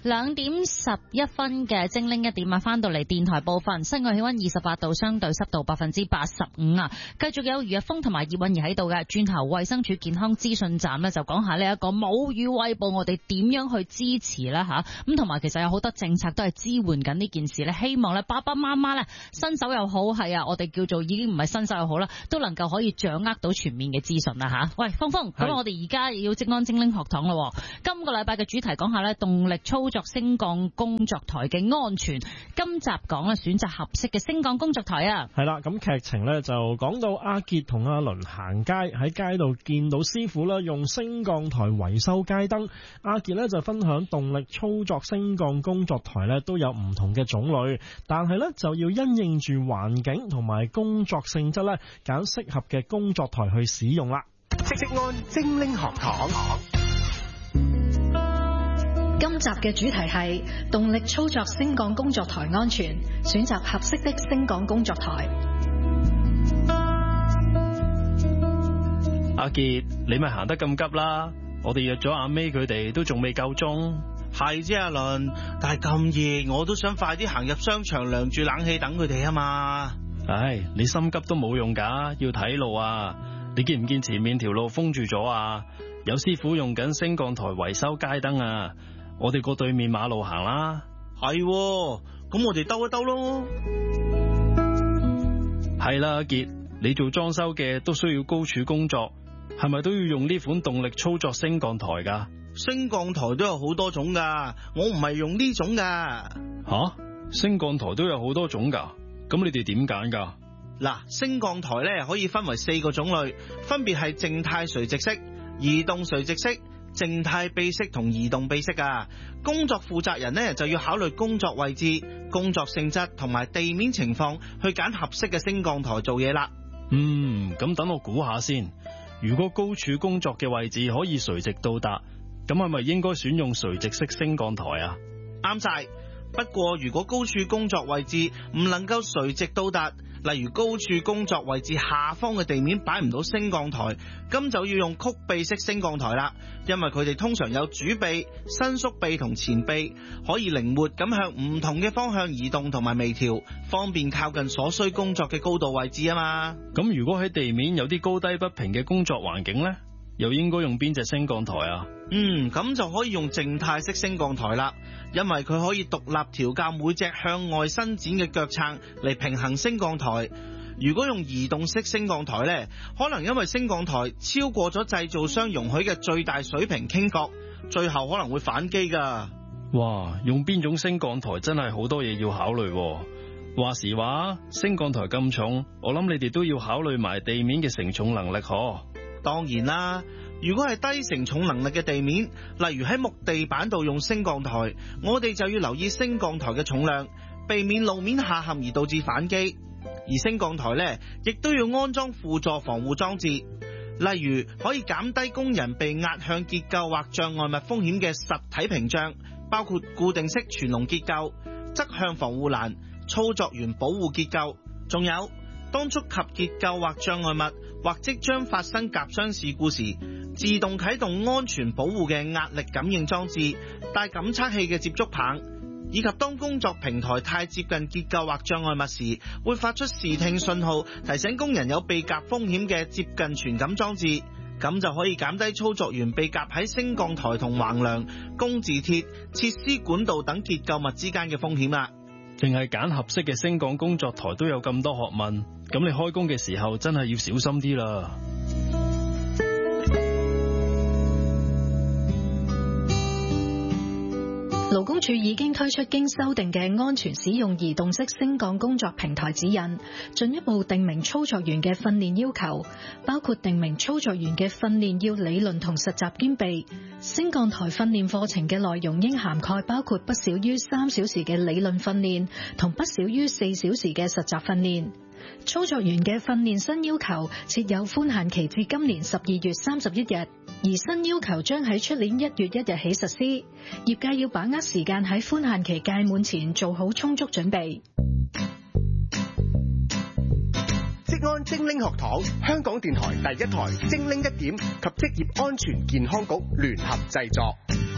2點11分嘅精靈一點啊，翻到嚟電台部分，室外氣溫28度，相對濕度85%啊，繼續有余日風同埋葉韻儀喺度嘅。轉頭衛生署健康資訊站呢，就講下呢一個母乳餵哺，我哋點樣去支持啦吓，咁同埋其實有好多政策都係支援緊呢件事呢，希望呢爸爸媽媽呢新手又好，係啊，我哋叫做已經唔係新手又好啦，都能夠可以掌握到全面嘅資訊啦吓。喂，峰峰，咁我哋而家要職安精靈學堂咯，今個禮拜嘅主題講下呢動力操作升降工作台嘅安全。今集講咧選擇合適嘅升降工作台啊。 係啦，咁劇情呢就講到阿傑同阿倫行街，喺街度見到師傅啦用升降台維修街燈。阿傑呢就分享動力操作升降工作台呢都有唔同嘅種類，但係呢就要因應住環境同埋工作性質呢揀適合嘅工作台去使用啦。 職安精靈學堂。 今集嘅主題係動力操作升降工作台安全，選擇合適的升降工作台。 阿傑，你咪行得咁急啦，我哋約咗阿 May 佢哋都仲未夠鐘。 係啫，阿倫，但係咁夜我都想快啲行入商場涼住冷氣等佢哋啊嘛。 唉，你心急都冇用㗎，要睇路啊。你見唔見前面條路封住咗啊？有師傅用緊升降台維修街燈啊，我哋過對面馬路行啦。 係，咁我哋兜一兜咯。 係啦，阿傑，你做裝修嘅都需要高處工作，係咪都要用呢款動力操作升降台㗎？ 升降台都有好多種㗎，我唔係用呢種㗎。 吓？升降台都有好多種㗎？咁你哋點揀㗎？ 嗱，升降台咧可以分為4個種類，分別係靜態垂直式、移動垂直式、靜態臂式同移動臂式啊。工作負責人呢就要考慮工作位置、工作性質同埋地面情況去揀合適嘅升降台做嘢啦。 咁等我估下先。如果高處工作嘅位置可以垂直到達，咁係咪應該選用垂直式升降台啊？ 啱晒。不過如果高處工作位置唔能夠垂直到達，例如高處工作位置下方嘅地面擺唔到升降台，咁就要用曲臂式升降台啦。因為佢哋通常有主臂、伸縮臂同前臂，可以靈活咁向唔同嘅方向移動同埋微調，方便靠近所需工作嘅高度位置啊嘛。 咁如果喺地面有啲高低不平嘅工作環境呢，又應該用邊隻升降台啊？ 咁就可以用靜態式升降台啦，因為佢可以獨立調校每隻向外伸展嘅腳撐嚟平衡升降台。如果用移動式升降台呢，可能因為升降台超過咗製造商容許嘅最大水平傾角，最後可能會反機噶。 哇，用邊種升降台真係好多嘢要考慮喎。話時話，升降台咁重，我諗你哋都要考慮埋地面嘅承重能力嗬。 當然啦，如果係低承重能力嘅地面，例如喺木地板度用升降台，我哋就要留意升降台嘅重量，避免路面下陷而導致反擊。而升降台呢，亦都要安裝輔助防護裝置，例如可以減低工人被壓向結構或障礙物風險嘅實體屏障，包括固定式全籠結構、側向防護欄、操作員保護結構，仲有當觸及結構或障礙物或即將發生夾傷事故時，自動啟動安全保護嘅壓力感應裝置、帶感測器嘅接觸棒，以及當工作平台太接近結構或障礙物時，會發出視聽信號提醒工人有被夾風險嘅接近傳感裝置，咁就可以減低操作員被夾喺升降台同橫梁、工字鐵、設施管道等結構物之間嘅風險啦。 淨係揀合適嘅升降工作台都有咁多學問，咁你開工嘅時候真係要小心啲啦。 勞工處已經推出經修訂嘅安全使用移動式升降工作平台指引，進一步訂明操作員嘅訓練要求，包括訂明操作員嘅訓練要理論同實習兼備。升降台訓練課程嘅內容應涵蓋包括不少於3小時嘅理論訓練同不少於4小時嘅實習訓練。操作員嘅訓練新要求設有寬限期至今年12月31日，而新要求將喺出年1月1日起實施。業界要把握時間喺寬限期屆滿前做好充足準備。 職安精靈學堂，香港電台第一台精靈一點及職業安全健康局聯合製作。